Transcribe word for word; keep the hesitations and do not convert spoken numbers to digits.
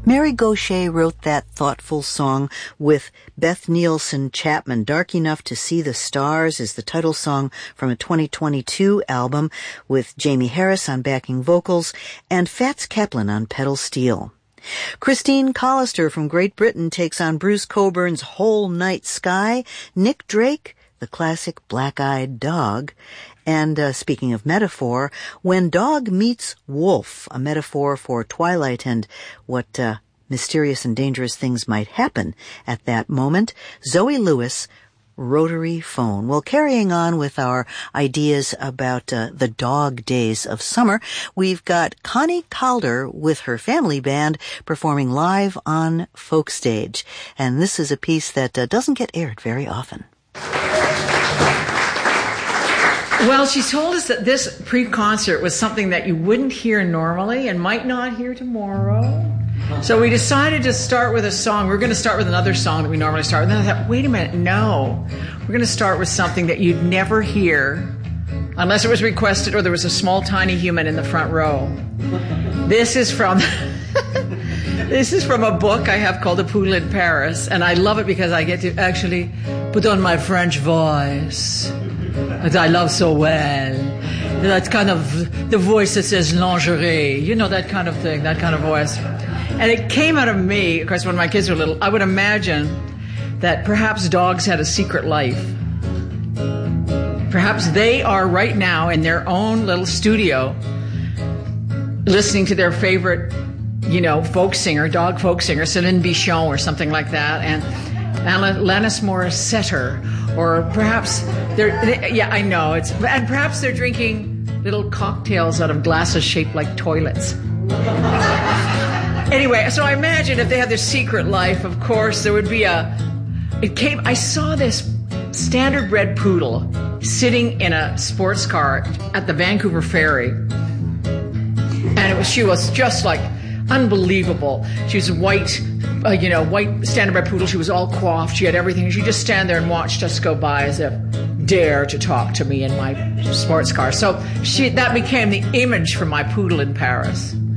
Mary Gauthier wrote that thoughtful song with Beth Nielsen Chapman. Dark Enough to See the Stars is the title song from a twenty twenty-two album with Jamie Harris on backing vocals and Fats Kaplan on pedal steel. Christine Collister from Great Britain takes on Bruce Coburn's Whole Night Sky, Nick Drake, the classic Black-Eyed Dog, and uh, speaking of metaphor, When Dog Meets Wolf, a metaphor for twilight and what uh, mysterious and dangerous things might happen at that moment, Zoe Lewis, Rotary Phone. Well, carrying on with our ideas about uh, the dog days of summer, we've got Connie Calder with her family band performing live on Folk Stage. And this is a piece that uh, doesn't get aired very often. Well, she told us that this pre-concert was something that you wouldn't hear normally and might not hear tomorrow. So we decided to start with a song. We were going to start with another song that we normally start with. And then I thought, wait a minute, no. We're going to start with something that you'd never hear unless it was requested or there was a small, tiny human in the front row. This is from... This is from a book I have called A Poodle in Paris, and I love it because I get to actually put on my French voice that I love so well. That kind of, the voice that says lingerie, you know, that kind of thing, that kind of voice. And it came out of me, of course, when my kids were little. I would imagine that perhaps dogs had a secret life. Perhaps they are right now in their own little studio listening to their favorite, you know, folk singer, dog folk singer, Céline Bichon or something like that, and Alanis Morissette, or perhaps they're, they, yeah, I know, it's, and perhaps they're drinking little cocktails out of glasses shaped like toilets. Anyway, so I imagine if they had their secret life, of course, there would be a, it came, I saw this standard bred poodle sitting in a sports car at the Vancouver Ferry, and it was, she was just like, unbelievable. She was white, uh, you know, white standard bred poodle. She was all coiffed. She had everything. She'd just stand there and watch us go by as if dare to talk to me in my sports car. So she, that became the image for my Poodle in Paris.